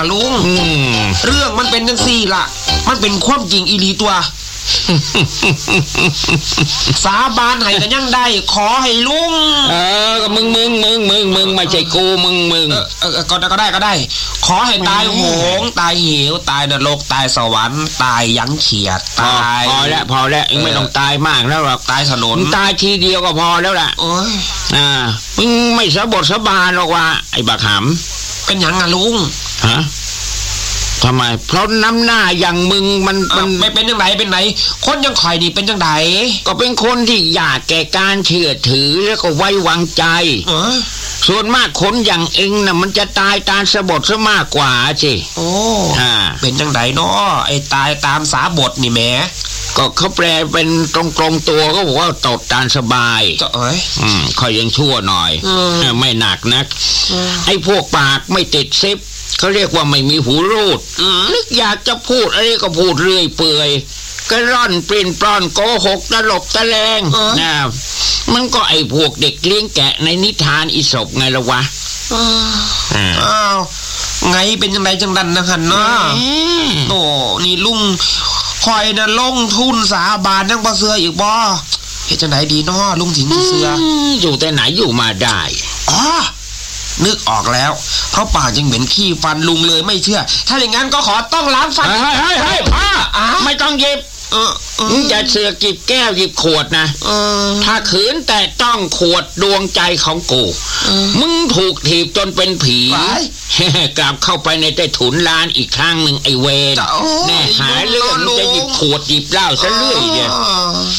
ลุงเรื่องมันเป็นจังซี่ล่ะมันเป็นความจริงอีหลีตัวสาบานให้กันยังได้ขอให้ลุงก็มึงไม่ใช่กูมึงก็ได้ขอให้ตายโหงตายเหวตายนรกตายสวรรค์ตายยังเขียดตายพอแล้วเองไม่ต้องตายมากแล้วหรอกตายถนนตายทีเดียวก็พอแล้วล่ะมึงไม่สะบดสะบานหรอกว่าไอ้บักหำเป็นหยังอะลุงฮะทำไมเพราะน้ำหน้าอย่างมึงมันไม่เป็นจังไหนเป็นไหนคนยังข่อยนี่เป็นจังไหนก็เป็นคนที่อยากแก่การเชื่อถือแล้วก็ไว้วางใจส่วนมากคนอย่างเองน่ะมันจะตายตามสะบดซะมากกว่าสิโอ้เป็นจังไหนเนาะไอ้ตายตามสาบทนี่แหมก็เขาแปลเป็นตรงตัวก็บอกว่าตดตามสบายค่อยยังชั่วหน่อยไม่หนักนักไอ้พวกปากไม่ติดซิปเขาเรียกว่าไม่มีหูรูดนึกอยากจะพูดอะไรก็พูดเรื่อยเปื่อยก็ร่อนปริ้นปล้อนโกหกตลบตะแลงนะมันก็ไอ้พวกเด็กเลี้ยงแกะในนิทานอีสปไงละวะอ้าวไงเป็นจังไดจังดันนะคันเนาะโอ้นี่ลุงคอยนะลงทุนสาบานยังบ่เสืออีกบ่เฮ็ดจังไดดีเนาะลุงถึงเสืออยู่แต่ไหนอยู่มาได้นึกออกแล้วเพราะปากยังเหม็นขี้ฟันลุงเลยไม่เชื่อถ้าอย่างนั้นก็ขอต้องล้างฟันให้พ่อไม่ต้องหยิบอย่าเสือกหยิบแก้วหยิบขวดนะถ้าขืนแต่ต้องขวดดวงใจของกูมึงถูกถีบจนเป็นผีกลับเข้าไปในใต้ถุนลานอีกครั้งหนึ่งไอเวรแน่หาเรื่องจะหยิบขวดหยิบเหล้าซะเรื่อยเนี่ย